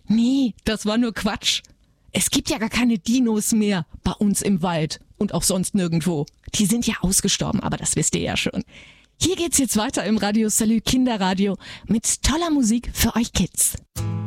Nee, das war nur Quatsch. Es gibt ja gar keine Dinos mehr bei uns im Wald und auch sonst nirgendwo. Die sind ja ausgestorben, aber das wisst ihr ja schon. Hier geht's jetzt weiter im Radio Salü Kinderradio mit toller Musik für euch Kids.